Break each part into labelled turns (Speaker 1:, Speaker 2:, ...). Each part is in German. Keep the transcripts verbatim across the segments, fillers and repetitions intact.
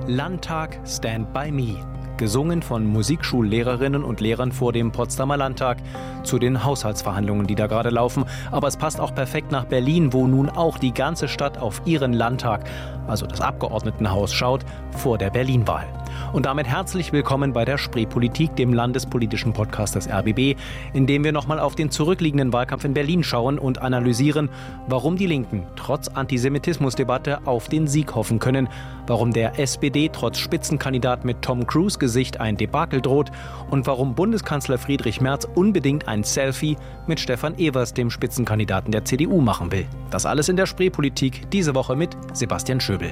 Speaker 1: Landtag Stand by Me. Gesungen von Musikschullehrerinnen und Lehrern vor dem Potsdamer Landtag zu den Haushaltsverhandlungen, die da gerade laufen. Aber es passt auch perfekt nach Berlin, wo nun auch die ganze Stadt auf ihren Landtag, also das Abgeordnetenhaus, schaut vor der Berlin-Wahl. Und damit herzlich willkommen bei der Spreepolitik, dem landespolitischen Podcast des R B B, in dem wir nochmal auf den zurückliegenden Wahlkampf in Berlin schauen und analysieren, warum die Linken trotz Antisemitismusdebatte auf den Sieg hoffen können, warum der S P D trotz Spitzenkandidat mit Tom Cruise Gesicht ein Debakel droht und warum Bundeskanzler Friedrich Merz unbedingt ein Selfie mit Stefan Evers, dem Spitzenkandidaten der C D U, machen will. Das alles in der Spreepolitik, diese Woche mit Sebastian Schöbel.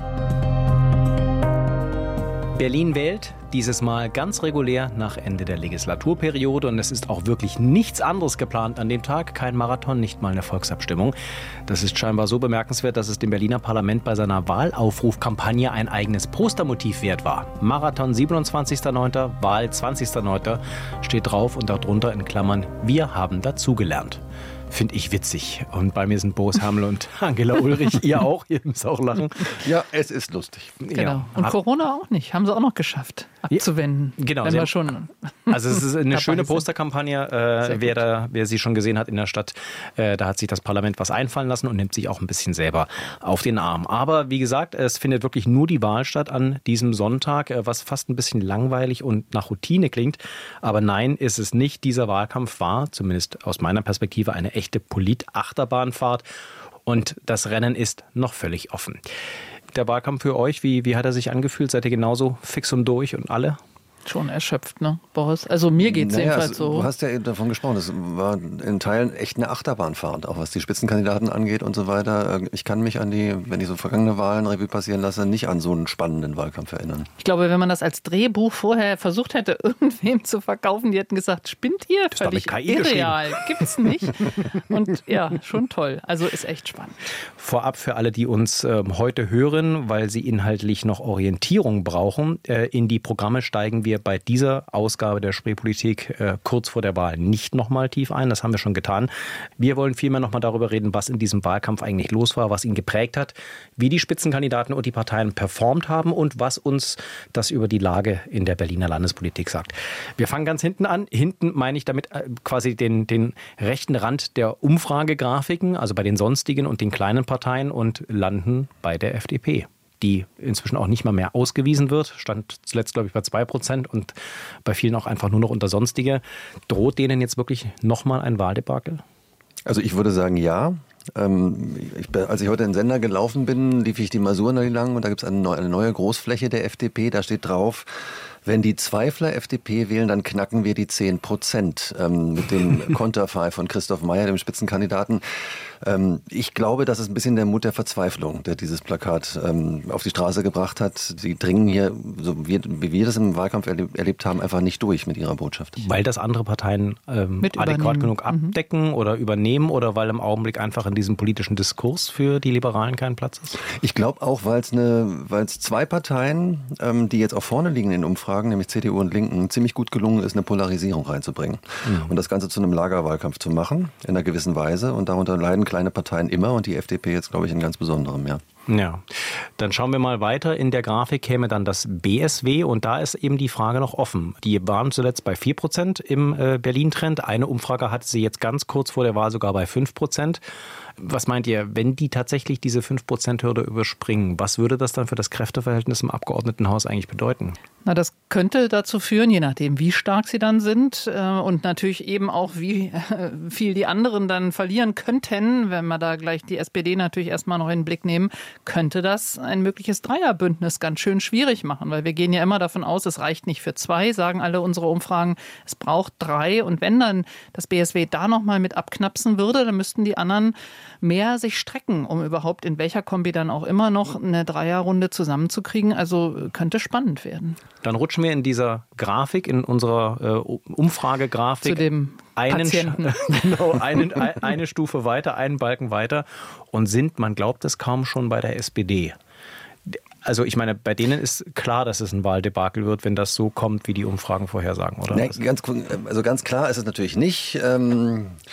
Speaker 1: Berlin wählt, dieses Mal ganz regulär nach Ende der Legislaturperiode, und es ist auch wirklich nichts anderes geplant an dem Tag, kein Marathon, nicht mal eine Volksabstimmung. Das ist scheinbar so bemerkenswert, dass es dem Berliner Parlament bei seiner Wahlaufrufkampagne ein eigenes Postermotiv wert war. Marathon siebenundzwanzigster neunter, Wahl zwanzigster neunter steht drauf und darunter in Klammern: Wir haben dazugelernt. Finde ich witzig. Und bei mir sind Boris Hermel und Angela Ulrich. Ihr auch? Ihr müsst auch lachen.
Speaker 2: Ja, es ist lustig.
Speaker 3: Genau.
Speaker 1: Ja.
Speaker 3: Und Corona auch nicht. Haben sie auch noch geschafft, abzuwenden.
Speaker 1: Genau.
Speaker 3: Wenn wir schon
Speaker 1: Also es ist eine schöne Posterkampagne. Äh, wer, da, wer sie schon gesehen hat in der Stadt, äh, da hat sich das Parlament was einfallen lassen und nimmt sich auch ein bisschen selber auf den Arm. Aber wie gesagt, es findet wirklich nur die Wahl statt an diesem Sonntag, äh, was fast ein bisschen langweilig und nach Routine klingt. Aber nein, ist es nicht. Dieser Wahlkampf war, zumindest aus meiner Perspektive, eine echte Polit-Achterbahnfahrt. Und das Rennen ist noch völlig offen. Der Wahlkampf für euch, wie, wie hat er sich angefühlt? Seid ihr genauso fix und durch und alle?
Speaker 3: schon erschöpft, ne, Boris? Also mir geht es
Speaker 2: naja,
Speaker 3: jedenfalls
Speaker 2: es,
Speaker 3: so.
Speaker 2: Du hast ja davon gesprochen, es war in Teilen echt eine Achterbahnfahrt, auch was die Spitzenkandidaten angeht und so weiter. Ich kann mich an die, wenn ich so vergangene Wahlen Revue passieren lasse, nicht an so einen spannenden Wahlkampf erinnern.
Speaker 3: Ich glaube, wenn man das als Drehbuch vorher versucht hätte, irgendwem zu verkaufen, die hätten gesagt, spinnt ihr?
Speaker 1: Das
Speaker 3: Völlig
Speaker 1: K I
Speaker 3: irreal. Gibt's nicht. Und ja, schon toll. Also ist echt spannend.
Speaker 1: Vorab für alle, die uns äh, heute hören, weil sie inhaltlich noch Orientierung brauchen, äh, in die Programme steigen wir bei dieser Ausgabe der Spreepolitik äh, kurz vor der Wahl nicht nochmal tief ein. Das haben wir schon getan. Wir wollen vielmehr nochmal darüber reden, was in diesem Wahlkampf eigentlich los war, was ihn geprägt hat, wie die Spitzenkandidaten und die Parteien performt haben und was uns das über die Lage in der Berliner Landespolitik sagt. Wir fangen ganz hinten an. Hinten meine ich damit äh, quasi den, den rechten Rand der Umfragegrafiken, also bei den sonstigen und den kleinen Parteien, und landen bei der F D P, die inzwischen auch nicht mal mehr ausgewiesen wird. Stand zuletzt, glaube ich, bei zwei Prozent und bei vielen auch einfach nur noch unter Sonstige. Droht denen jetzt wirklich nochmal ein Wahldebakel?
Speaker 2: Also ich würde sagen, ja. Ähm, ich, als ich heute in den Sender gelaufen bin, lief ich die Masuren lang und da gibt es eine neue, eine neue Großfläche der F D P. Da steht drauf: Wenn die Zweifler F D P wählen, dann knacken wir die zehn Prozent ähm, mit dem Konterfei von Christoph Meyer, dem Spitzenkandidaten. Ähm, ich glaube, das ist ein bisschen der Mut der Verzweiflung, der dieses Plakat ähm, auf die Straße gebracht hat. Sie dringen hier, so wie, wie wir das im Wahlkampf erleb- erlebt haben, einfach nicht durch mit ihrer Botschaft.
Speaker 1: Weil das andere Parteien ähm, adäquat genug abdecken mhm. oder übernehmen, oder weil im Augenblick einfach in diesem politischen Diskurs für die Liberalen kein Platz ist?
Speaker 2: Ich glaube auch, weil es eine, weil es zwei Parteien, ähm, die jetzt auch vorne liegen in Umfragen, nämlich C D U und Linken, ziemlich gut gelungen ist, eine Polarisierung reinzubringen. Mhm. Und das Ganze zu einem Lagerwahlkampf zu machen, in einer gewissen Weise. Und darunter leiden kleine Parteien immer und die F D P jetzt, glaube ich, in ganz besonderem, ja.
Speaker 1: Ja, dann schauen wir mal weiter. In der Grafik käme dann das B S W und da ist eben die Frage noch offen. Die waren zuletzt bei vier Prozent im äh, Berlin-Trend. Eine Umfrage hatte sie jetzt ganz kurz vor der Wahl sogar bei fünf Prozent. Was meint ihr, wenn die tatsächlich diese fünf Prozent-Hürde überspringen, was würde das dann für das Kräfteverhältnis im Abgeordnetenhaus eigentlich bedeuten?
Speaker 3: Na, das könnte dazu führen, je nachdem, wie stark sie dann sind äh, und natürlich eben auch, wie äh, viel die anderen dann verlieren könnten, wenn wir da gleich die S P D natürlich erstmal noch in den Blick nehmen, könnte das ein mögliches Dreierbündnis ganz schön schwierig machen, weil wir gehen ja immer davon aus, es reicht nicht für zwei, sagen alle unsere Umfragen, es braucht drei, und wenn dann das B S W da nochmal mit abknapsen würde, dann müssten die anderen mehr sich strecken, um überhaupt in welcher Kombi dann auch immer noch eine Dreierrunde zusammenzukriegen. Also könnte spannend werden.
Speaker 1: Dann rutschen wir in dieser Grafik, in unserer äh, Umfragegrafik,
Speaker 3: zu dem
Speaker 1: einen,
Speaker 3: Patienten.
Speaker 1: genau, einen, eine Stufe weiter, einen Balken weiter und sind, man glaubt es kaum, schon bei der S P D. Also ich meine, bei denen ist klar, dass es ein Wahldebakel wird, wenn das so kommt, wie die Umfragen vorhersagen, oder?
Speaker 2: Nee, ganz, also ganz klar ist es natürlich nicht. Ähm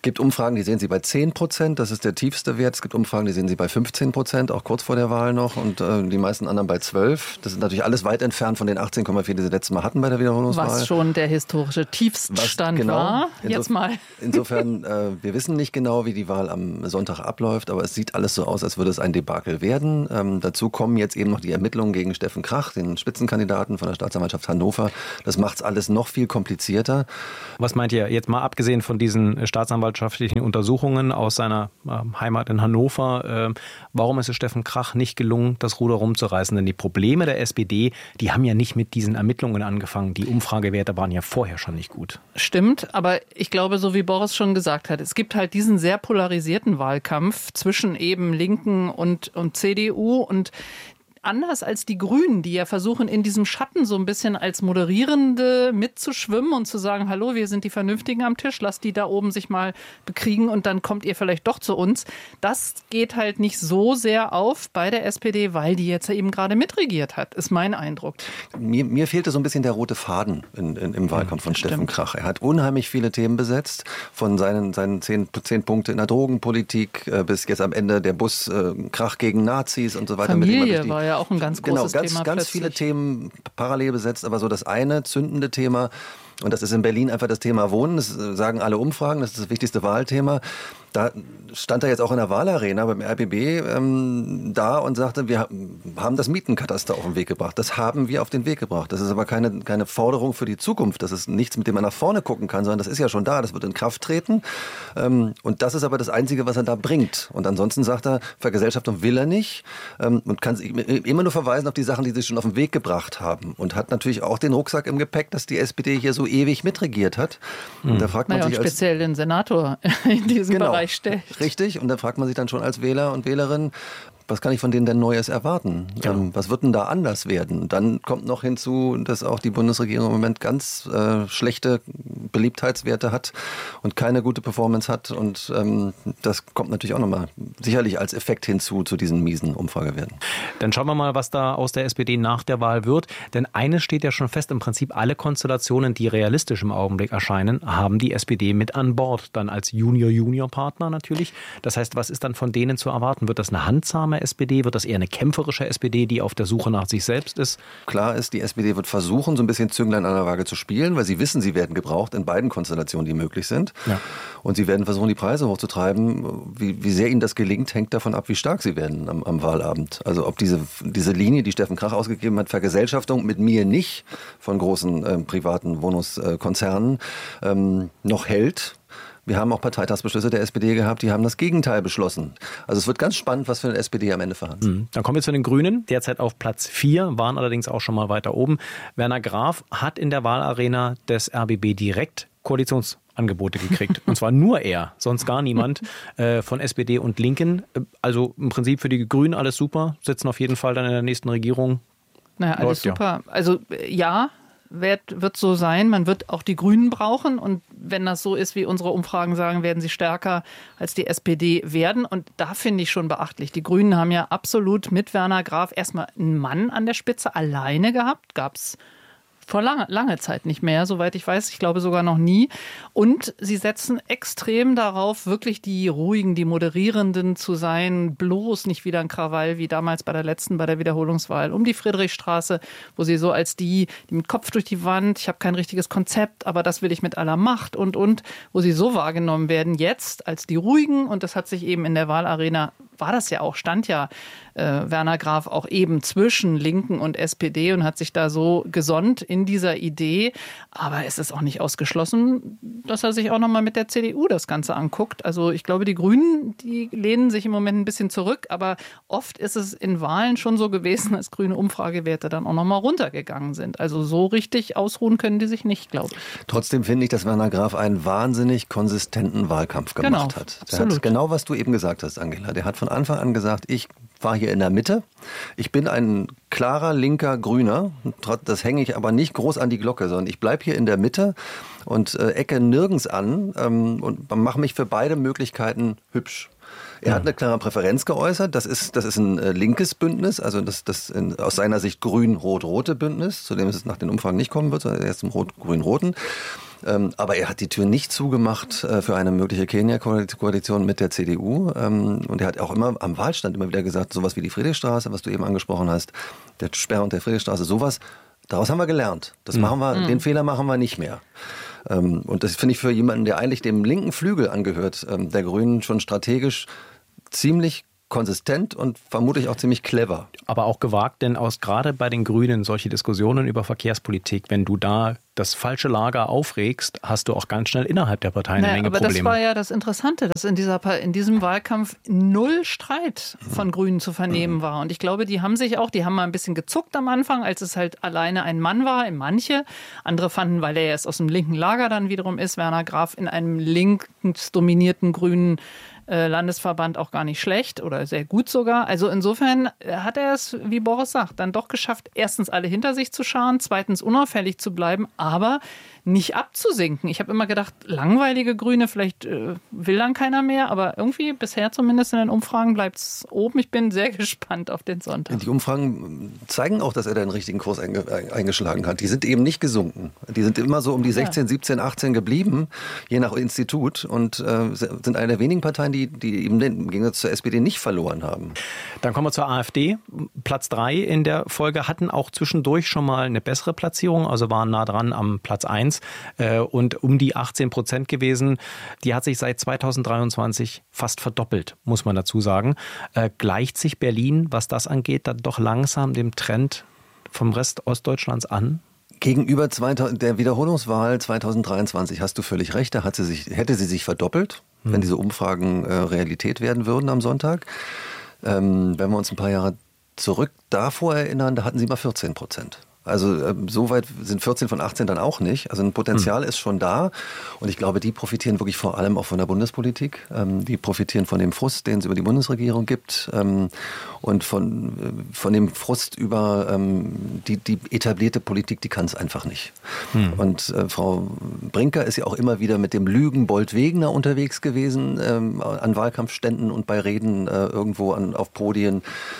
Speaker 2: gibt Umfragen, die sehen Sie bei zehn Prozent, das ist der tiefste Wert. Es gibt Umfragen, die sehen Sie bei fünfzehn Prozent, auch kurz vor der Wahl noch. Und äh, die meisten anderen bei zwölf. Das ist natürlich alles weit entfernt von den achtzehn Komma vier, die Sie letztes Mal hatten bei der Wiederholungswahl.
Speaker 3: Was schon der historische Tiefststand
Speaker 2: genau,
Speaker 3: war. Jetzt
Speaker 2: insof-
Speaker 3: mal.
Speaker 2: Insofern, äh, wir wissen nicht genau, wie die Wahl am Sonntag abläuft, aber es sieht alles so aus, als würde es ein Debakel werden. Ähm, dazu kommen jetzt eben noch die Ermittlungen gegen Steffen Krach, den Spitzenkandidaten von der Staatsanwaltschaft Hannover. Das macht es alles noch viel komplizierter.
Speaker 1: Was meint ihr, jetzt mal abgesehen von diesen staatsanwaltschaftlichen Untersuchungen aus seiner äh, Heimat in Hannover, äh, warum ist es Steffen Krach nicht gelungen, das Ruder rumzureißen? Denn die Probleme der S P D, die haben ja nicht mit diesen Ermittlungen angefangen. Die Umfragewerte waren ja vorher schon nicht gut.
Speaker 3: Stimmt, aber ich glaube, so wie Boris schon gesagt hat, es gibt halt diesen sehr polarisierten Wahlkampf zwischen eben Linken und, und C D U und anders als die Grünen, die ja versuchen, in diesem Schatten so ein bisschen als Moderierende mitzuschwimmen und zu sagen, hallo, wir sind die Vernünftigen am Tisch, lasst die da oben sich mal bekriegen und dann kommt ihr vielleicht doch zu uns. Das geht halt nicht so sehr auf bei der S P D, weil die jetzt eben gerade mitregiert hat, ist mein Eindruck.
Speaker 2: Mir, mir fehlte so ein bisschen der rote Faden in, in, im Wahlkampf von Steffen
Speaker 3: Stimmt.
Speaker 2: Krach. Er hat unheimlich viele Themen besetzt, von seinen, seinen zehn, zehn Punkte in der Drogenpolitik äh, bis jetzt am Ende der Bus äh, Krach gegen Nazis und so weiter.
Speaker 3: Familie
Speaker 2: mit dem er durch die,
Speaker 3: war ja auch ein ganz großes
Speaker 2: genau, ganz,
Speaker 3: Thema.
Speaker 2: ganz
Speaker 3: plötzlich.
Speaker 2: viele Themen parallel besetzt, aber so das eine zündende Thema, und das ist in Berlin einfach das Thema Wohnen, das sagen alle Umfragen, das ist das wichtigste Wahlthema. Da stand er jetzt auch in der Wahlarena beim R B B ähm, da und sagte, wir haben das Mietenkataster auf den Weg gebracht. Das haben wir auf den Weg gebracht. Das ist aber keine, keine Forderung für die Zukunft. Das ist nichts, mit dem man nach vorne gucken kann, sondern das ist ja schon da. Das wird in Kraft treten. Ähm, und das ist aber das Einzige, was er da bringt. Und ansonsten sagt er, Vergesellschaftung will er nicht ähm, und kann immer nur verweisen auf die Sachen, die sie schon auf den Weg gebracht haben. Und hat natürlich auch den Rucksack im Gepäck, dass die S P D hier so ewig mitregiert hat. Und da fragt man
Speaker 3: naja,
Speaker 2: sich
Speaker 3: und
Speaker 2: als
Speaker 3: speziell den Senator in diesem
Speaker 2: genau,
Speaker 3: Bereich stellt.
Speaker 2: Richtig, und da fragt man sich dann schon als Wähler und Wählerin, was kann ich von denen denn Neues erwarten? Ja. Ähm, was wird denn da anders werden? Dann kommt noch hinzu, dass auch die Bundesregierung im Moment ganz äh, schlechte Beliebtheitswerte hat und keine gute Performance hat. Und ähm, das kommt natürlich auch nochmal sicherlich als Effekt hinzu zu diesen miesen Umfragewerten.
Speaker 1: Dann schauen wir mal, was da aus der S P D nach der Wahl wird. Denn eines steht ja schon fest, im Prinzip alle Konstellationen, die realistisch im Augenblick erscheinen, haben die S P D mit an Bord. Dann als Junior-Junior-Partner natürlich. Das heißt, was ist dann von denen zu erwarten? Wird das eine handsame S P D? Wird das eher eine kämpferische S P D, die auf der Suche nach sich selbst ist?
Speaker 2: Klar ist, die S P D wird versuchen, so ein bisschen Zünglein an der Waage zu spielen, weil sie wissen, sie werden gebraucht in beiden Konstellationen, die möglich sind. Ja. Und sie werden versuchen, die Preise hochzutreiben. Wie, wie sehr ihnen das gelingt, hängt davon ab, wie stark sie werden am, am Wahlabend. Also ob diese, diese Linie, die Steffen Krach ausgegeben hat, Vergesellschaftung mit mir nicht von großen äh, privaten Wohnungskonzernen ähm, noch hält. Wir haben auch Parteitagsbeschlüsse der S P D gehabt, die haben das Gegenteil beschlossen. Also es wird ganz spannend, was für eine S P D am Ende verhandelt.
Speaker 1: Mhm. Dann kommen wir zu den Grünen, derzeit auf Platz vier, waren allerdings auch schon mal weiter oben. Werner Graf hat in der Wahlarena des R B B direkt Koalitionsangebote gekriegt. Und zwar nur er, sonst gar niemand äh, von S P D und Linken. Also im Prinzip für die Grünen alles super, sitzen auf jeden Fall dann in der nächsten Regierung.
Speaker 3: Naja, alles
Speaker 1: Läuft,
Speaker 3: super. Ja. Also ja, wird, wird so sein. Man wird auch die Grünen brauchen. Und wenn das so ist, wie unsere Umfragen sagen, werden sie stärker als die S P D werden. Und da finde ich schon beachtlich. Die Grünen haben ja absolut mit Werner Graf erstmal einen Mann an der Spitze alleine gehabt. Gab es vor lange, lange Zeit nicht mehr, soweit ich weiß. Ich glaube sogar noch nie. Und sie setzen extrem darauf, wirklich die Ruhigen, die Moderierenden zu sein. Bloß nicht wieder ein Krawall wie damals bei der letzten, bei der Wiederholungswahl um die Friedrichstraße, wo sie so als die, die mit Kopf durch die Wand, ich habe kein richtiges Konzept, aber das will ich mit aller Macht und, und, wo sie so wahrgenommen werden jetzt als die Ruhigen. Und das hat sich eben in der Wahlarena, war das ja auch, stand ja äh, Werner Graf auch eben zwischen Linken und S P D und hat sich da so gesonnt in dieser Idee. Aber es ist auch nicht ausgeschlossen, dass er sich auch noch mal mit der C D U das Ganze anguckt. Also ich glaube, die Grünen, die lehnen sich im Moment ein bisschen zurück. Aber oft ist es in Wahlen schon so gewesen, dass grüne Umfragewerte dann auch noch mal runtergegangen sind. Also so richtig ausruhen können die sich nicht, glaube ich.
Speaker 2: Trotzdem finde ich, dass Werner Graf einen wahnsinnig konsistenten Wahlkampf gemacht
Speaker 3: genau,
Speaker 2: hat. Der
Speaker 3: absolut.
Speaker 2: hat genau, was du eben gesagt hast, Angela. Der hat von Anfang an gesagt, ich war hier in der Mitte. Ich bin ein klarer linker Grüner. Das hänge ich aber nicht groß an die Glocke, sondern ich bleibe hier in der Mitte und äh, ecke nirgends an ähm, und mache mich für beide Möglichkeiten hübsch. Er hat eine klare Präferenz geäußert. Das ist, das ist ein äh, linkes Bündnis, also das, das in, aus seiner Sicht grün-rot-rote Bündnis, zu dem es nach den Umfragen nicht kommen wird, sondern erst zum rot-grün-roten. Ähm, aber er hat die Tür nicht zugemacht äh, für eine mögliche Kenia-Koalition mit der C D U. Ähm, und er hat auch immer am Wahlstand immer wieder gesagt, sowas wie die Friedrichstraße, was du eben angesprochen hast, der Sperrhund der Friedrichstraße, sowas, daraus haben wir gelernt. Das mhm. machen wir, mhm. den Fehler machen wir nicht mehr. Ähm, und das finde ich für jemanden, der eigentlich dem linken Flügel angehört, ähm, der Grünen schon strategisch ziemlich konsistent und vermutlich auch ziemlich clever.
Speaker 1: Aber auch gewagt, denn aus gerade bei den Grünen solche Diskussionen über Verkehrspolitik, wenn du da das falsche Lager aufregst, hast du auch ganz schnell innerhalb der Partei eine
Speaker 3: naja,
Speaker 1: Menge
Speaker 3: aber
Speaker 1: Probleme.
Speaker 3: Aber das war ja das Interessante, dass in, dieser, in diesem Wahlkampf null Streit von Grünen zu vernehmen war. Und ich glaube, die haben sich auch, die haben mal ein bisschen gezuckt am Anfang, als es halt alleine ein Mann war, in manche. Andere fanden, weil er erst aus dem linken Lager dann wiederum ist, Werner Graf in einem links dominierten grünen Landesverband auch gar nicht schlecht oder sehr gut sogar. Also insofern hat er es, wie Boris sagt, dann doch geschafft, erstens alle hinter sich zu scharen, zweitens unauffällig zu bleiben, aber nicht abzusinken. Ich habe immer gedacht, langweilige Grüne, vielleicht äh, will dann keiner mehr, aber irgendwie bisher zumindest in den Umfragen bleibt es oben. Ich bin sehr gespannt auf den Sonntag.
Speaker 2: Die Umfragen zeigen auch, dass er den richtigen Kurs eingeschlagen hat. Die sind eben nicht gesunken. Die sind immer so um die sechzehn, siebzehn, achtzehn geblieben, je nach Institut, und äh, sind eine der wenigen Parteien, die, die eben im Gegensatz zur S P D nicht verloren haben.
Speaker 1: Dann kommen wir zur AfD. Platz drei in der Folge, hatten auch zwischendurch schon mal eine bessere Platzierung, also waren nah dran am Platz eins äh, und um die achtzehn Prozent gewesen. Die hat sich seit zweitausenddreiundzwanzig fast verdoppelt, muss man dazu sagen. Äh, gleicht sich Berlin, was das angeht, dann doch langsam dem Trend vom Rest Ostdeutschlands an?
Speaker 2: Gegenüber der Wiederholungswahl zweitausenddreiundzwanzig hast du völlig recht, da hat sie sich, hätte sie sich verdoppelt, hm. wenn diese Umfragen äh, Realität werden würden am Sonntag. Ähm, wenn wir uns ein paar Jahre zurück davor erinnern, da hatten sie mal vierzehn Prozent. Also äh, so weit sind vierzehn von achtzehn dann auch nicht. Also ein Potenzial hm. ist schon da. Und ich glaube, die profitieren wirklich vor allem auch von der Bundespolitik. Ähm, die profitieren von dem Frust, den es über die Bundesregierung gibt. Ähm, und von, äh, von dem Frust über ähm, die, die etablierte Politik, die kann es einfach nicht. Hm. Und äh, Frau Brinker ist ja auch immer wieder mit dem Lügenbold Wegener unterwegs gewesen, ähm, an Wahlkampfständen und bei Reden äh, irgendwo an, auf Podien.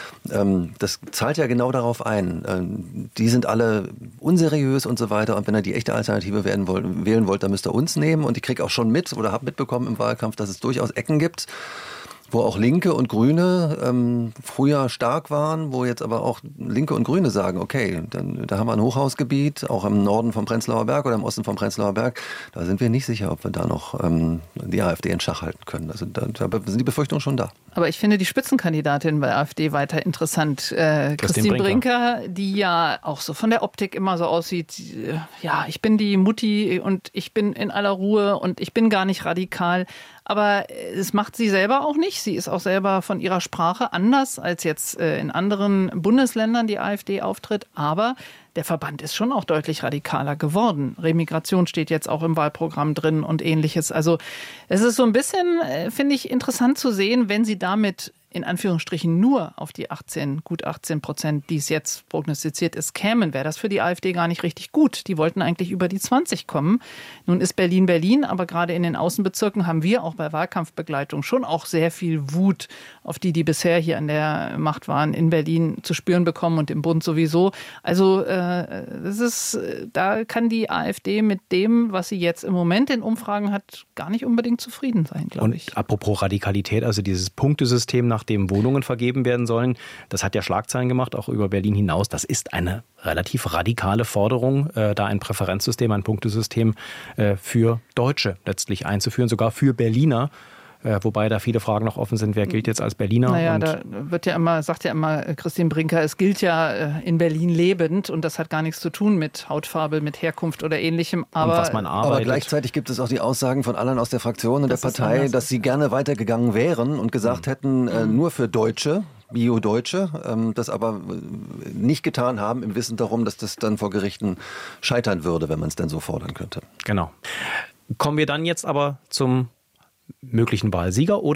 Speaker 2: Das zahlt ja genau darauf ein. Die sind alle unseriös und so weiter. Und wenn ihr die echte Alternative werden wollt, wählen wollt, dann müsst ihr uns nehmen. Und ich kriege auch schon mit oder habe mitbekommen im Wahlkampf, dass es durchaus Ecken gibt, wo auch Linke und Grüne ähm, früher stark waren, wo jetzt aber auch Linke und Grüne sagen, okay, dann, da haben wir ein Hochhausgebiet, auch im Norden vom Prenzlauer Berg oder im Osten vom Prenzlauer Berg. Da sind wir nicht sicher, ob wir da noch ähm, die AfD in Schach halten können. Also da, da sind die Befürchtungen schon da.
Speaker 3: Aber ich finde die Spitzenkandidatin bei AfD weiter interessant. Äh, Christine Brinker. Brinker, die ja auch so von der Optik immer so aussieht, äh, ja, ich bin die Mutti und ich bin in aller Ruhe und ich bin gar nicht radikal. Aber es macht sie selber auch nicht. Sie ist auch selber von ihrer Sprache anders, als jetzt äh, in anderen Bundesländern die AfD auftritt. Aber der Verband ist schon auch deutlich radikaler geworden. Remigration steht jetzt auch im Wahlprogramm drin und Ähnliches. Also es ist so ein bisschen, äh, finde ich, interessant zu sehen, wenn sie damit in Anführungsstrichen nur auf die achtzehn, gut achtzehn Prozent, die es jetzt prognostiziert ist, kämen, wäre das für die AfD gar nicht richtig gut. Die wollten eigentlich über die zwanzig kommen. Nun ist Berlin Berlin, aber gerade in den Außenbezirken haben wir auch bei Wahlkampfbegleitung schon auch sehr viel Wut auf die, die bisher hier an der Macht waren, in Berlin zu spüren bekommen und im Bund sowieso. Also äh, das ist, da kann die AfD mit dem, was sie jetzt im Moment in Umfragen hat, gar nicht unbedingt zufrieden sein, glaube ich.
Speaker 1: Und apropos Radikalität, also dieses Punktesystem, nach dem Wohnungen vergeben werden sollen. Das hat ja Schlagzeilen gemacht, auch über Berlin hinaus. Das ist eine relativ radikale Forderung, äh, da ein Präferenzsystem, ein Punktesystem äh, für Deutsche letztlich einzuführen, sogar für Berliner. Äh, wobei da viele Fragen noch offen sind, wer gilt jetzt als Berliner?
Speaker 3: Naja,
Speaker 1: und
Speaker 3: da wird ja immer, sagt ja immer Christine Brinker, es gilt ja in Berlin lebend und das hat gar nichts zu tun mit Hautfarbe, mit Herkunft oder Ähnlichem. Aber,
Speaker 1: und was man arbeitet.
Speaker 2: Aber gleichzeitig gibt es auch die Aussagen von allen aus der Fraktion und der Partei, dass sie gerne weitergegangen wären und gesagt mhm. hätten, äh, nur für Deutsche, Bio-Deutsche, ähm, das aber nicht getan haben, im Wissen darum, dass das dann vor Gerichten scheitern würde, wenn man es denn so fordern könnte.
Speaker 1: Genau. Kommen wir dann jetzt aber zum möglichen Wahlsieger oder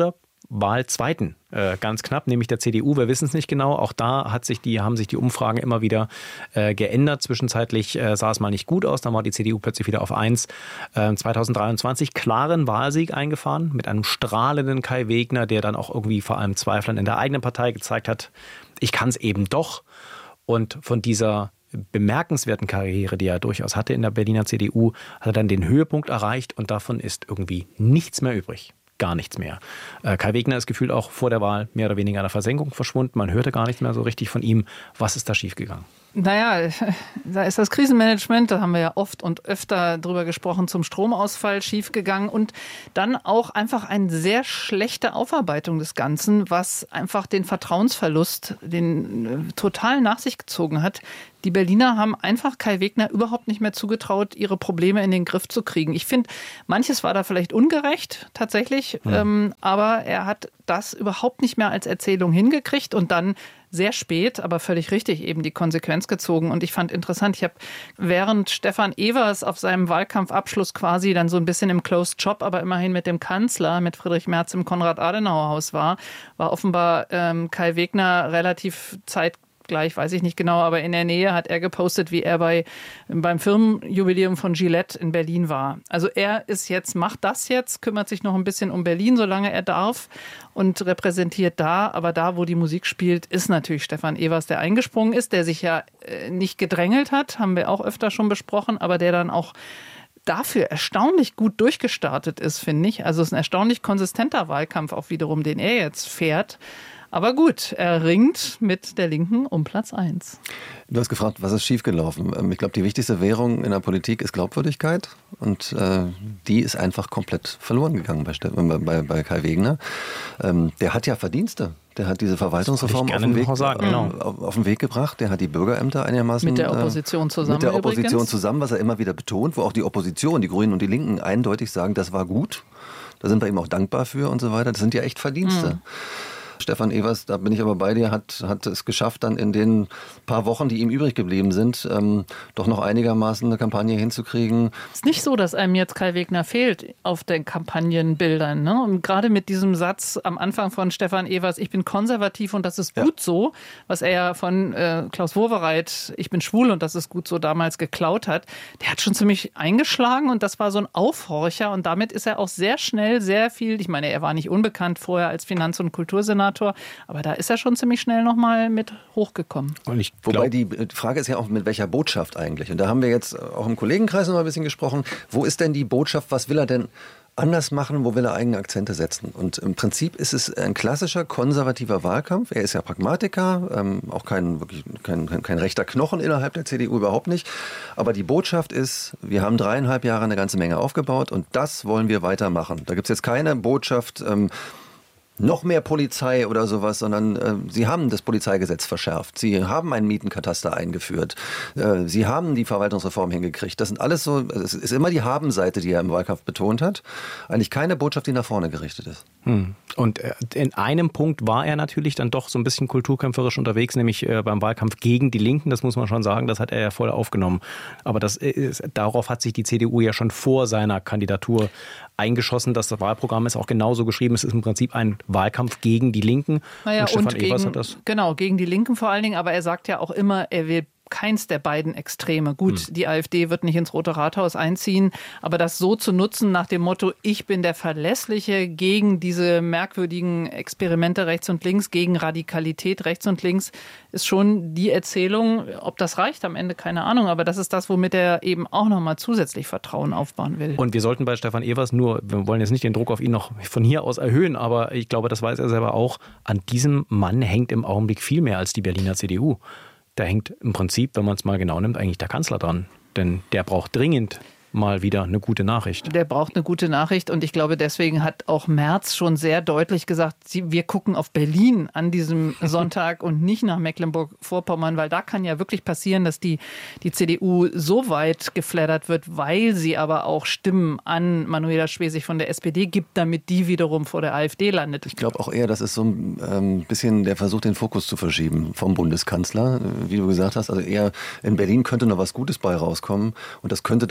Speaker 1: Wahlzweiten, äh, ganz knapp, nämlich der C D U. Wir wissen es nicht genau. Auch da hat sich die, haben sich die Umfragen immer wieder äh, geändert. Zwischenzeitlich äh, sah es mal nicht gut aus. Dann war die C D U plötzlich wieder auf eins. Äh, zwanzig dreiundzwanzig klaren Wahlsieg eingefahren mit einem strahlenden Kai Wegner, der dann auch irgendwie vor allem Zweiflern in der eigenen Partei gezeigt hat, ich kann es eben doch. Und von dieser bemerkenswerten Karriere, die er durchaus hatte in der Berliner C D U, hat er dann den Höhepunkt erreicht und davon ist irgendwie nichts mehr übrig. Gar nichts mehr. Äh, Kai Wegner ist gefühlt auch vor der Wahl mehr oder weniger in der Versenkung verschwunden. Man hörte gar nichts mehr so richtig von ihm. Was ist da schiefgegangen?
Speaker 3: Naja, da ist das Krisenmanagement, da haben wir ja oft und öfter drüber gesprochen, zum Stromausfall schiefgegangen und dann auch einfach eine sehr schlechte Aufarbeitung des Ganzen, was einfach den Vertrauensverlust, den total nach sich gezogen hat. Die Berliner haben einfach Kai Wegner überhaupt nicht mehr zugetraut, ihre Probleme in den Griff zu kriegen. Ich finde, manches war da vielleicht ungerecht, tatsächlich, ja. ähm, aber er hat das überhaupt nicht mehr als Erzählung hingekriegt und dann sehr spät, aber völlig richtig eben die Konsequenz gezogen. Und ich fand interessant, ich habe während Stefan Evers auf seinem Wahlkampfabschluss quasi dann so ein bisschen im Closed Shop, aber immerhin mit dem Kanzler, mit Friedrich Merz im Konrad-Adenauer-Haus war, war offenbar ähm, Kai Wegner relativ zeitgleich, weiß ich nicht genau, aber in der Nähe hat er gepostet, wie er bei, beim Firmenjubiläum von Gillette in Berlin war. Also er ist jetzt, macht das jetzt, kümmert sich noch ein bisschen um Berlin, solange er darf und repräsentiert da. Aber da, wo die Musik spielt, ist natürlich Stefan Evers, der eingesprungen ist, der sich ja nicht gedrängelt hat, haben wir auch öfter schon besprochen, aber der dann auch dafür erstaunlich gut durchgestartet ist, finde ich. Also es ist ein erstaunlich konsistenter Wahlkampf auch wiederum, den er jetzt fährt. Aber gut, er ringt mit der Linken um Platz eins.
Speaker 2: Du hast gefragt, was ist schiefgelaufen? Ich glaube, die wichtigste Währung in der Politik ist Glaubwürdigkeit. Und äh, die ist einfach komplett verloren gegangen bei, bei, bei Kai Wegner. Ähm, der hat ja Verdienste. Der hat diese Verwaltungsreform auf den, Weg,
Speaker 1: sagen, genau.
Speaker 2: auf, auf den Weg gebracht. Der hat die Bürgerämter einigermaßen...
Speaker 3: Mit der Opposition zusammen
Speaker 2: Mit der Opposition
Speaker 3: übrigens.
Speaker 2: zusammen, was er immer wieder betont, wo auch die Opposition, die Grünen und die Linken eindeutig sagen, das war gut. Da sind wir ihm auch dankbar für und so weiter. Das sind ja echt Verdienste. Mhm. Stefan Evers, da bin ich aber bei dir, hat, hat es geschafft, dann in den paar Wochen, die ihm übrig geblieben sind, ähm, doch noch einigermaßen eine Kampagne hinzukriegen.
Speaker 3: Es ist nicht so, dass einem jetzt Kai Wegner fehlt auf den Kampagnenbildern. Ne? Und gerade mit diesem Satz am Anfang von Stefan Evers, ich bin konservativ und das ist gut ja. so, was er ja von äh, Klaus Wowereit, ich bin schwul und das ist gut so damals geklaut hat, der hat schon ziemlich eingeschlagen und das war so ein Aufhorcher und damit ist er auch sehr schnell sehr viel, ich meine, er war nicht unbekannt vorher als Finanz- und Kultursenator, aber da ist er schon ziemlich schnell nochmal mit hochgekommen.
Speaker 2: Und ich glaub, Wobei die Frage ist ja auch, mit welcher Botschaft eigentlich? Und da haben wir jetzt auch im Kollegenkreis noch mal ein bisschen gesprochen. Wo ist denn die Botschaft? Was will er denn anders machen? Wo will er eigene Akzente setzen? Und im Prinzip ist es ein klassischer konservativer Wahlkampf. Er ist ja Pragmatiker, ähm, auch kein, wirklich kein, kein, kein rechter Knochen innerhalb der C D U, überhaupt nicht. Aber die Botschaft ist, wir haben dreieinhalb Jahre eine ganze Menge aufgebaut und das wollen wir weitermachen. Da gibt es jetzt keine Botschaft, ähm, noch mehr Polizei oder sowas, sondern äh, sie haben das Polizeigesetz verschärft. Sie haben einen Mietenkataster eingeführt. Äh, sie haben die Verwaltungsreform hingekriegt. Das sind alles so, es ist immer die Haben-Seite, die er im Wahlkampf betont hat. Eigentlich keine Botschaft, die nach vorne gerichtet ist.
Speaker 1: Hm. Und äh, in einem Punkt war er natürlich dann doch so ein bisschen kulturkämpferisch unterwegs, nämlich äh, beim Wahlkampf gegen die Linken. Das muss man schon sagen, das hat er ja voll aufgenommen. Aber das ist, darauf hat sich die C D U ja schon vor seiner Kandidatur eingeschossen. Das Wahlprogramm ist auch genauso geschrieben. Es ist im Prinzip ein Wahlkampf gegen die Linken.
Speaker 3: Naja, und, und Evers hat das. Genau, gegen die Linken vor allen Dingen. Aber er sagt ja auch immer, er will keins der beiden Extreme. Gut, hm. die AfD wird nicht ins Rote Rathaus einziehen, aber das so zu nutzen nach dem Motto, ich bin der Verlässliche gegen diese merkwürdigen Experimente rechts und links, gegen Radikalität rechts und links, ist schon die Erzählung. Ob das reicht am Ende, keine Ahnung, aber das ist das, womit er eben auch nochmal zusätzlich Vertrauen aufbauen will.
Speaker 1: Und wir sollten bei Stefan Evers nur, wir wollen jetzt nicht den Druck auf ihn noch von hier aus erhöhen, aber ich glaube, das weiß er selber auch, an diesem Mann hängt im Augenblick viel mehr als die Berliner C D U. Da hängt im Prinzip, wenn man es mal genau nimmt, eigentlich der Kanzler dran. Denn der braucht dringend mal wieder eine gute Nachricht.
Speaker 3: Der braucht eine gute Nachricht und ich glaube, deswegen hat auch Merz schon sehr deutlich gesagt, wir gucken auf Berlin an diesem Sonntag und nicht nach Mecklenburg-Vorpommern, weil da kann ja wirklich passieren, dass die, die C D U so weit geflattert wird, weil sie aber auch Stimmen an Manuela Schwesig von der S P D gibt, damit die wiederum vor der AfD landet.
Speaker 2: Ich glaube auch eher, das ist so ein ähm, bisschen der Versuch, den Fokus zu verschieben vom Bundeskanzler, wie du gesagt hast. Also eher in Berlin könnte noch was Gutes bei rauskommen und das könnte darüber hinweg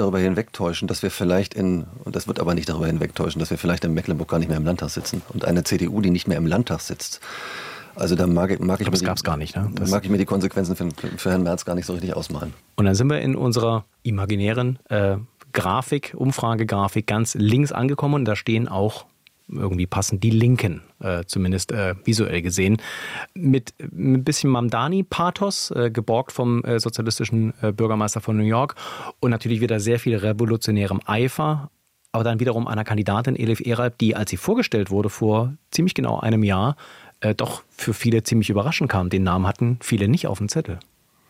Speaker 2: hinwegtäuschen, dass wir vielleicht in, und das wird aber nicht darüber hinwegtäuschen, dass wir vielleicht in Mecklenburg gar nicht mehr im Landtag sitzen und eine C D U, die nicht mehr im Landtag sitzt. Also da mag, mag, ich,
Speaker 1: aber das gab's gar nicht, ne?
Speaker 2: mag ich mir die Konsequenzen für, für Herrn Merz gar nicht so richtig ausmalen.
Speaker 1: Und dann sind wir in unserer imaginären äh, Grafik, Umfragegrafik ganz links angekommen und da stehen auch irgendwie passend die Linken, äh, zumindest äh, visuell gesehen, mit ein bisschen Mamdani-Pathos, äh, geborgt vom äh, sozialistischen äh, Bürgermeister von New York und natürlich wieder sehr viel revolutionärem Eifer, aber dann wiederum einer Kandidatin, Elif Eralp, die, als sie vorgestellt wurde vor ziemlich genau einem Jahr, äh, doch für viele ziemlich überraschend kam. Den Namen hatten viele nicht auf dem Zettel.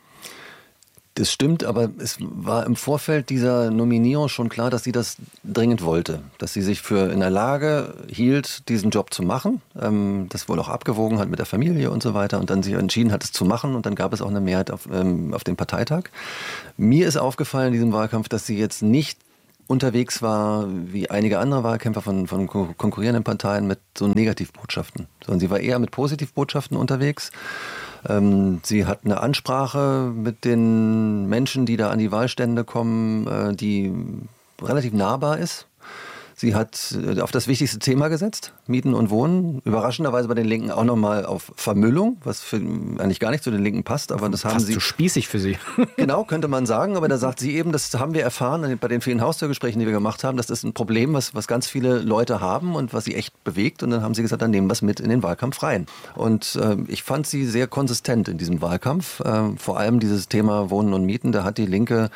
Speaker 2: Das stimmt, aber es war im Vorfeld dieser Nominierung schon klar, dass sie das dringend wollte. Dass sie sich für in der Lage hielt, diesen Job zu machen. Ähm, das wohl auch abgewogen hat mit der Familie und so weiter. Und dann sich entschieden hat, es zu machen. Und dann gab es auch eine Mehrheit auf, ähm, auf dem Parteitag. Mir ist aufgefallen in diesem Wahlkampf, dass sie jetzt nicht unterwegs war, wie einige andere Wahlkämpfer von, von konkurrierenden Parteien, mit so Negativbotschaften. Sondern sie war eher mit Positivbotschaften unterwegs. Ähm, sie hat eine Ansprache mit den Menschen, die da an die Wahlstände kommen, äh, die relativ nahbar ist. Sie hat äh, auf das wichtigste Thema gesetzt, Mieten und Wohnen. Überraschenderweise bei den Linken auch nochmal auf Vermüllung, was für, eigentlich gar nicht zu den Linken passt. Aber das haben
Speaker 1: Fast
Speaker 2: sie
Speaker 1: zu spießig für sie.
Speaker 2: Genau, könnte man sagen. Aber da sagt sie eben, das haben wir erfahren bei den vielen Haustürgesprächen, die wir gemacht haben, dass das ein Problem, was, was ganz viele Leute haben und was sie echt bewegt. Und dann haben sie gesagt, dann nehmen wir es mit in den Wahlkampf rein. Und äh, ich fand sie sehr konsistent in diesem Wahlkampf. Äh, vor allem dieses Thema Wohnen und Mieten, da hat die Linke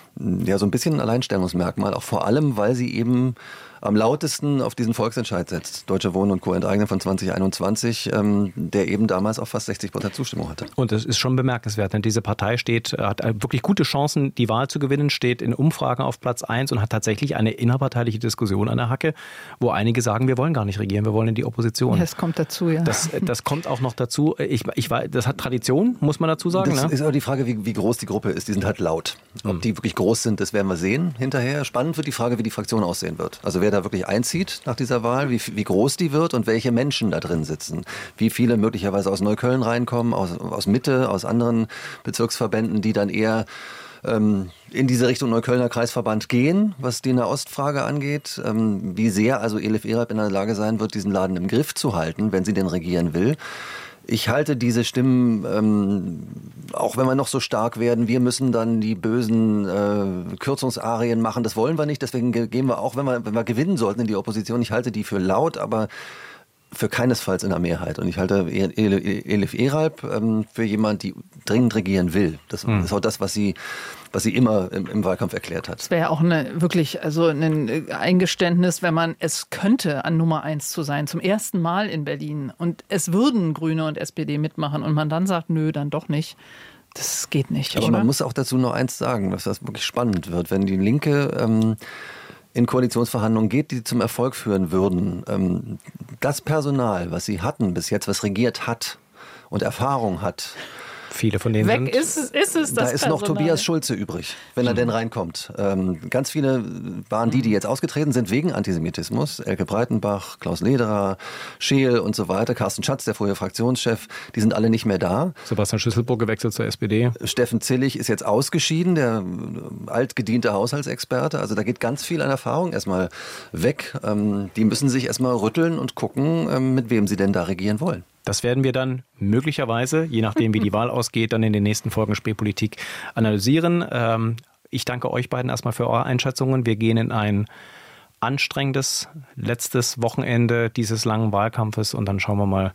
Speaker 2: ja so ein bisschen ein Alleinstellungsmerkmal. Auch vor allem, weil sie eben am lautesten auf diesen Volksentscheid setzt. Deutsche Wohnen und Co. enteignen von zwanzig einundzwanzig, ähm, der eben damals auch fast sechzig Prozent Zustimmung hatte.
Speaker 1: Und das ist schon bemerkenswert, denn diese Partei steht, hat wirklich gute Chancen, die Wahl zu gewinnen, steht in Umfragen auf Platz eins und hat tatsächlich eine innerparteiliche Diskussion an der Hacke, wo einige sagen, wir wollen gar nicht regieren, wir wollen in die Opposition.
Speaker 3: Das kommt dazu, ja.
Speaker 1: Das, das kommt auch noch dazu. Ich, ich weiß, das hat Tradition, muss man dazu sagen.
Speaker 2: Das
Speaker 1: ne?
Speaker 2: ist aber die Frage, wie, wie groß die Gruppe ist. Die sind halt laut. Ob mhm. die wirklich groß sind, das werden wir sehen hinterher. Spannend wird die Frage, wie die Fraktion aussehen wird. Also wer da wirklich einzieht nach dieser Wahl, wie, wie groß die wird und welche Menschen da drin sitzen. Wie viele möglicherweise aus Neukölln reinkommen, aus, aus Mitte, aus anderen Bezirksverbänden, die dann eher ähm, in diese Richtung Neuköllner Kreisverband gehen, was die Nahostfrage angeht. Ähm, wie sehr also Elif Eralp in der Lage sein wird, diesen Laden im Griff zu halten, wenn sie denn regieren will. Ich halte diese Stimmen, ähm, auch wenn wir noch so stark werden, wir müssen dann die bösen äh, Kürzungsarien machen, das wollen wir nicht, deswegen gehen wir auch, wenn wir, wenn wir gewinnen sollten in die Opposition, ich halte die für laut, aber für keinesfalls in der Mehrheit. Und ich halte Elif Eralp ähm, für jemand, die dringend regieren will. Das hm. ist auch das, was sie, was sie immer im, im Wahlkampf erklärt hat.
Speaker 3: Es wäre ja auch eine, wirklich also ein Eingeständnis, wenn man es könnte, an Nummer eins zu sein, zum ersten Mal in Berlin. Und es würden Grüne und S P D mitmachen und man dann sagt, nö, dann doch nicht. Das geht nicht,
Speaker 2: Aber
Speaker 3: oder?
Speaker 2: Man muss auch dazu noch eins sagen, dass das wirklich spannend wird. Wenn die Linke ähm, in Koalitionsverhandlungen geht, die zum Erfolg führen würden, ähm, das Personal, was sie hatten bis jetzt, was regiert hat und Erfahrung hat,
Speaker 1: viele von denen
Speaker 3: Weg
Speaker 1: sind.
Speaker 3: ist, ist es das
Speaker 2: Da ist
Speaker 3: Personal.
Speaker 2: noch Tobias Schulze übrig, wenn er denn reinkommt. Ähm, ganz viele waren die, die jetzt ausgetreten sind wegen Antisemitismus. Elke Breitenbach, Klaus Lederer, Scheel und so weiter. Carsten Schatz, der vorher Fraktionschef, die sind alle nicht mehr da.
Speaker 1: Sebastian Schüsselburg gewechselt zur S P D.
Speaker 2: Steffen Zillig ist jetzt ausgeschieden, der altgediente Haushaltsexperte. Also da geht ganz viel an Erfahrung erstmal weg. Ähm, die müssen sich erstmal rütteln und gucken, ähm, mit wem sie denn da regieren wollen.
Speaker 1: Das werden wir dann möglicherweise, je nachdem wie die Wahl ausgeht, dann in den nächsten Folgen Spätpolitik analysieren. Ähm, ich danke euch beiden erstmal für eure Einschätzungen. Wir gehen in ein anstrengendes letztes Wochenende dieses langen Wahlkampfes und dann schauen wir mal,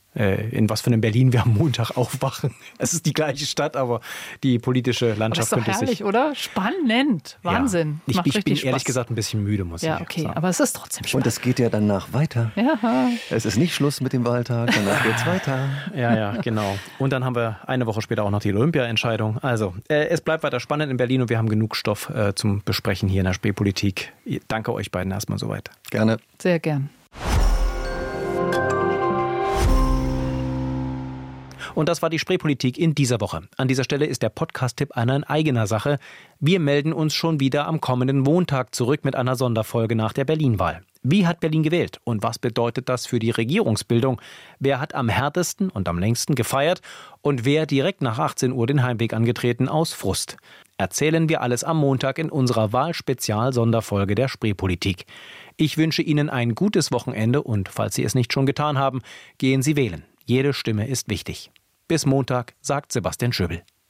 Speaker 1: in was für einem Berlin wir am Montag aufwachen. Es ist die gleiche Stadt, aber die politische Landschaft
Speaker 3: könnte sich... Das ist doch herrlich, oder? Spannend. Wahnsinn.
Speaker 1: Ja. Ich,
Speaker 3: Macht
Speaker 1: ich bin
Speaker 3: Spaß.
Speaker 1: Ehrlich gesagt ein bisschen müde, muss
Speaker 3: ja,
Speaker 1: ich
Speaker 3: okay,
Speaker 1: sagen.
Speaker 3: aber es ist trotzdem spannend.
Speaker 2: Und es geht ja danach weiter.
Speaker 3: Ja.
Speaker 2: Es ist nicht Schluss mit dem Wahltag, danach geht's weiter.
Speaker 1: Ja, ja, genau. Und dann haben wir eine Woche später auch noch die Olympia-Entscheidung. Also, äh, es bleibt weiter spannend in Berlin und wir haben genug Stoff äh, zum Besprechen hier in der Spätpolitik. Danke euch beiden erstmal soweit.
Speaker 2: Gerne.
Speaker 3: Sehr gern.
Speaker 1: Und das war die Spreepolitik in dieser Woche. An dieser Stelle ist der Podcast-Tipp einer in eigener Sache. Wir melden uns schon wieder am kommenden Montag zurück mit einer Sonderfolge nach der Berlin-Wahl. Wie hat Berlin gewählt und was bedeutet das für die Regierungsbildung? Wer hat am härtesten und am längsten gefeiert und wer direkt nach achtzehn Uhr den Heimweg angetreten aus Frust? Erzählen wir alles am Montag in unserer Wahlspezial-Sonderfolge der Spreepolitik. Ich wünsche Ihnen ein gutes Wochenende und falls Sie es nicht schon getan haben, gehen Sie wählen. Jede Stimme ist wichtig. Bis Montag, sagt Sebastian Schöbel.